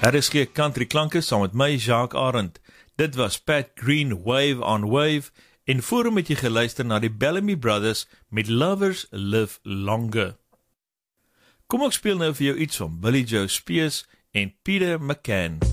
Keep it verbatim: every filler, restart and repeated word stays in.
R S G Country Klanke saam met my, Jacques Arend. Dit was Pat Green, Wave on Wave, en voor hom het jy geluister na die Bellamy Brothers met Lovers Live Longer. Kom ek speel nou vir jou iets van Billy Joe Spears en Peter McCann.